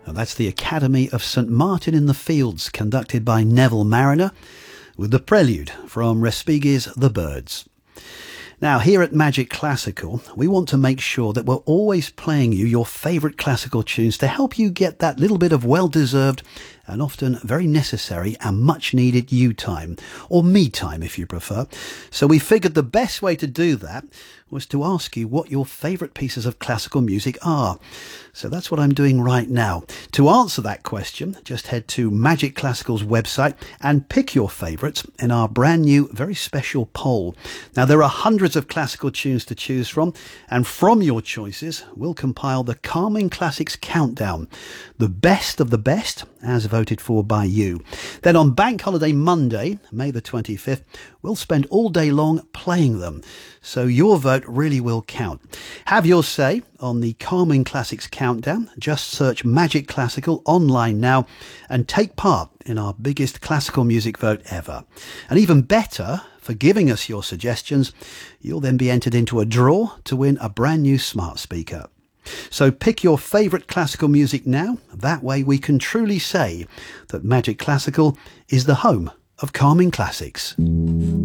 And that's the Academy of St Martin in the Fields, conducted by Neville Marriner, with the prelude from Respighi's The Birds. Now, here at Magic Classical, we want to make sure that we're always playing you your favourite classical tunes to help you get that little bit of well-deserved and often very necessary and much-needed you time, or me time if you prefer. So we figured the best way to do that was to ask you what your favourite pieces of classical music are. So that's what I'm doing right now. To answer that question, just head to Magic Classical's website and pick your favourites in our brand new, very special poll. Now, there are hundreds of classical tunes to choose from, and from your choices, we'll compile the Calming Classics Countdown, the best of the best, as voted for by you. Then on Bank Holiday Monday, May the 25th, we'll spend all day long playing them. So your vote really will count. Have your say on the Calming Classics Countdown. Just search Magic Classical online now and take part in our biggest classical music vote ever. And even better, for giving us your suggestions, you'll then be entered into a draw to win a brand new smart speaker. So pick your favourite classical music now. That way we can truly say that Magic Classical is the home of calming classics.